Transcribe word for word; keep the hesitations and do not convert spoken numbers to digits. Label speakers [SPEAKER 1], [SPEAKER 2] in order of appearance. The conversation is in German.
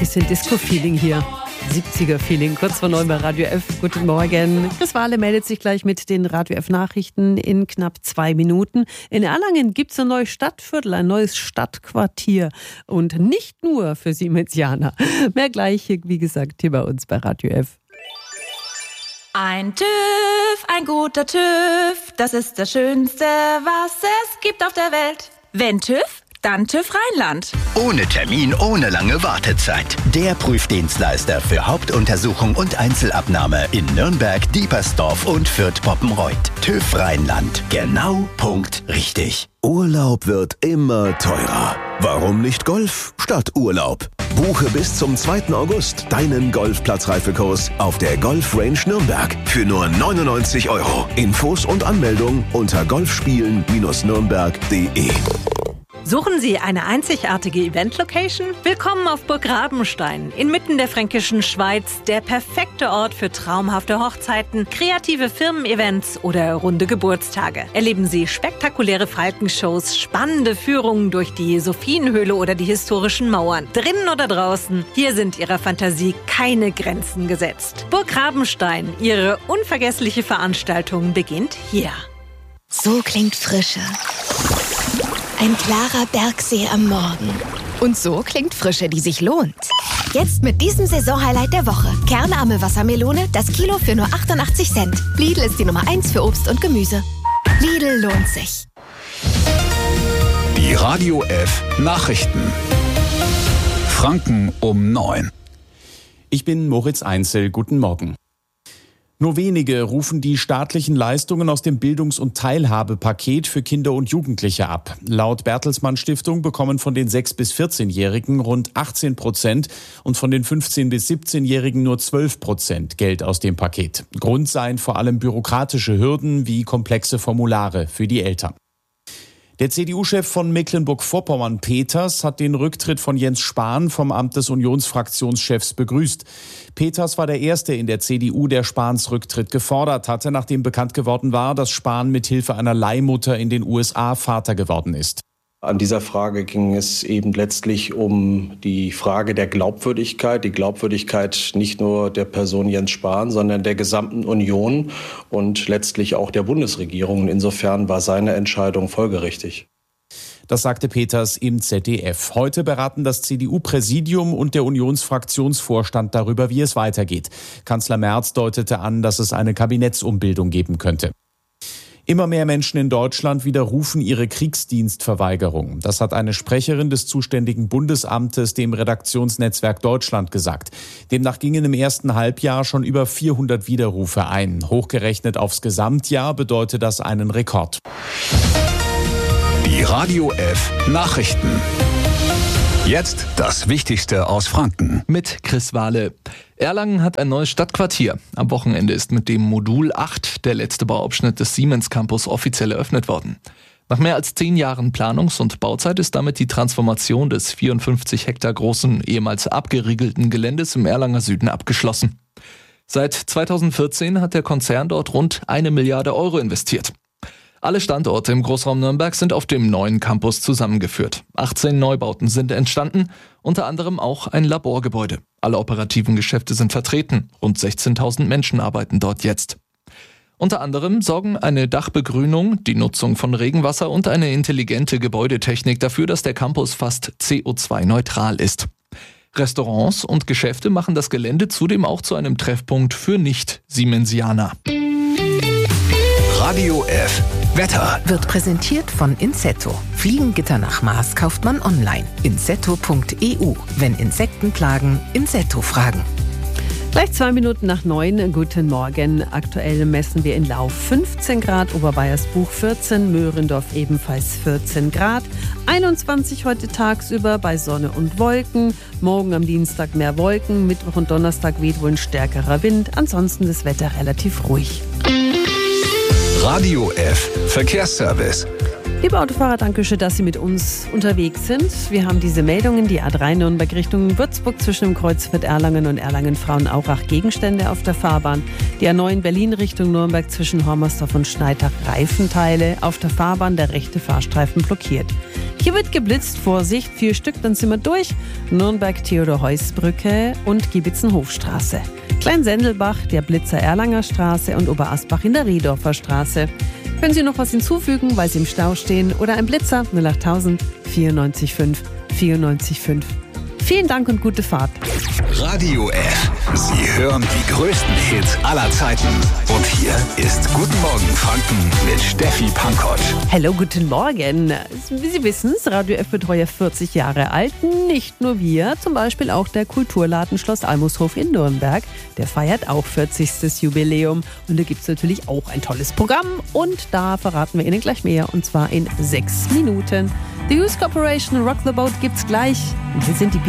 [SPEAKER 1] Bisschen Disco-Feeling hier. siebziger-Feeling, kurz vor neun bei Radio F. Guten Morgen. Chris Wahle meldet sich gleich mit den Radio F-Nachrichten in knapp zwei Minuten. In Erlangen gibt es ein neues Stadtviertel, ein neues Stadtquartier. Und nicht nur für Siemensianer. Mehr gleich, wie gesagt, hier bei uns bei Radio F.
[SPEAKER 2] Ein TÜV, ein guter TÜV, das ist das Schönste, was es gibt auf der Welt. Wenn TÜV, dann TÜV Rheinland.
[SPEAKER 3] Ohne Termin, ohne lange Wartezeit. Der Prüfdienstleister für Hauptuntersuchung und Einzelabnahme in Nürnberg, Diepersdorf und Fürth-Poppenreuth. TÜV Rheinland. Genau, Punkt, richtig.
[SPEAKER 4] Urlaub wird immer teurer. Warum nicht Golf statt Urlaub? Buche bis zum zweiten August deinen Golfplatzreifekurs auf der Golf Range Nürnberg für nur neunundneunzig Euro. Infos und Anmeldung unter golfspielen nürnberg punkt de.
[SPEAKER 5] Suchen Sie eine einzigartige Event-Location? Willkommen auf Burg Rabenstein, inmitten der fränkischen Schweiz, der perfekte Ort für traumhafte Hochzeiten, kreative Firmen-Events oder runde Geburtstage. Erleben Sie spektakuläre Falkenshows, spannende Führungen durch die Sophienhöhle oder die historischen Mauern. Drinnen oder draußen, hier sind Ihrer Fantasie keine Grenzen gesetzt. Burg Rabenstein, Ihre unvergessliche Veranstaltung beginnt hier.
[SPEAKER 6] So klingt Frische. Ein klarer Bergsee am Morgen. Und so klingt Frische, die sich lohnt. Jetzt mit diesem Saisonhighlight der Woche. Kernarme Wassermelone, das Kilo für nur achtundachtzig Cent. Lidl ist die Nummer eins für Obst und Gemüse. Lidl lohnt sich.
[SPEAKER 3] Die Radio F Nachrichten. Franken um neun.
[SPEAKER 7] Ich bin Moritz Einzel. Guten Morgen. Nur wenige rufen die staatlichen Leistungen aus dem Bildungs- und Teilhabepaket für Kinder und Jugendliche ab. Laut Bertelsmann Stiftung bekommen von den sechs- bis vierzehnjährigen rund achtzehn Prozent und von den fünfzehn- bis siebzehnjährigen nur zwölf Prozent Geld aus dem Paket. Grund seien vor allem bürokratische Hürden wie komplexe Formulare für die Eltern. Der C D U-Chef von Mecklenburg-Vorpommern, Peters, hat den Rücktritt von Jens Spahn vom Amt des Unionsfraktionschefs begrüßt. Peters war der Erste in der C D U, der Spahns Rücktritt gefordert hatte, nachdem bekannt geworden war, dass Spahn mit Hilfe einer Leihmutter in den U S A Vater geworden ist.
[SPEAKER 8] An dieser Frage ging es eben letztlich um die Frage der Glaubwürdigkeit, die Glaubwürdigkeit nicht nur der Person Jens Spahn, sondern der gesamten Union und letztlich auch der Bundesregierung. Insofern war seine Entscheidung folgerichtig.
[SPEAKER 7] Das sagte Peters im Z D F. Heute beraten das C D U-Präsidium und der Unionsfraktionsvorstand darüber, wie es weitergeht. Kanzler Merz deutete an, dass es eine Kabinettsumbildung geben könnte. Immer mehr Menschen in Deutschland widerrufen ihre Kriegsdienstverweigerung. Das hat eine Sprecherin des zuständigen Bundesamtes dem Redaktionsnetzwerk Deutschland gesagt. Demnach gingen im ersten Halbjahr schon über vierhundert Widerrufe ein. Hochgerechnet aufs Gesamtjahr bedeutet das einen Rekord.
[SPEAKER 3] Die Radio F Nachrichten. Jetzt das Wichtigste aus Franken.
[SPEAKER 9] Mit Chris Wahle. Erlangen hat ein neues Stadtquartier. Am Wochenende ist mit dem Modul acht der letzte Bauabschnitt des Siemens Campus offiziell eröffnet worden. Nach mehr als zehn Jahren Planungs- und Bauzeit ist damit die Transformation des vierundfünfzig Hektar großen, ehemals abgeriegelten Geländes im Erlanger Süden abgeschlossen. Seit zweitausendvierzehn hat der Konzern dort rund eine Milliarde Euro investiert. Alle Standorte im Großraum Nürnberg sind auf dem neuen Campus zusammengeführt. achtzehn Neubauten sind entstanden, unter anderem auch ein Laborgebäude. Alle operativen Geschäfte sind vertreten. Rund sechzehntausend Menschen arbeiten dort jetzt. Unter anderem sorgen eine Dachbegrünung, die Nutzung von Regenwasser und eine intelligente Gebäudetechnik dafür, dass der Campus fast C O zwei neutral ist. Restaurants und Geschäfte machen das Gelände zudem auch zu einem Treffpunkt für Nicht-Siemensianer.
[SPEAKER 3] Radio F Wetter
[SPEAKER 10] wird präsentiert von Insetto. Fliegengitter nach Maß kauft man online. insetto punkt e u. Wenn Insekten plagen, Insetto fragen.
[SPEAKER 1] Gleich zwei Minuten nach neun. Guten Morgen. Aktuell messen wir in Lauf fünfzehn Grad, Oberbayersbuch vierzehn, Möhrendorf ebenfalls vierzehn Grad. einundzwanzig heute tagsüber bei Sonne und Wolken. Morgen am Dienstag mehr Wolken. Mittwoch und Donnerstag weht wohl ein stärkerer Wind. Ansonsten das Wetter relativ ruhig.
[SPEAKER 3] Radio F Verkehrsservice.
[SPEAKER 1] Liebe Autofahrer, danke schön, dass Sie mit uns unterwegs sind. Wir haben diese Meldungen, die A drei Nürnberg Richtung Würzburg zwischen dem Kreuzviertel Erlangen und Erlangen-Frauenaurach Gegenstände auf der Fahrbahn. Die A neun Berlin Richtung Nürnberg zwischen Hormersdorf und Schneidach Reifenteile auf der Fahrbahn, der rechte Fahrstreifen blockiert. Hier wird geblitzt, Vorsicht, vier Stück, dann sind wir durch. Nürnberg-Theodor-Heuss-Brücke und Giebitzenhofstraße. Klein-Sendelbach, der Blitzer Erlanger Straße und Oberasbach in der Riedorfer Straße. Können Sie noch was hinzufügen, weil Sie im Stau stehen? Oder ein Blitzer null achttausend vierundneunzig fünf vierundneunzig fünf. Vielen Dank und gute Fahrt.
[SPEAKER 11] Radio F. Sie hören die größten Hits aller Zeiten. Und hier ist Guten Morgen Franken mit Steffi Pankott.
[SPEAKER 1] Hallo, guten Morgen. Wie Sie wissen, das Radio F wird heuer vierzig Jahre alt. Nicht nur wir, zum Beispiel auch der Kulturladen Schloss Almushof in Nürnberg. Der feiert auch vierzigstes Jubiläum. Und da gibt es natürlich auch ein tolles Programm. Und da verraten wir Ihnen gleich mehr. Und zwar in sechs Minuten. The Youth Corporation Rock the Boat gibt's gleich. Und hier sind die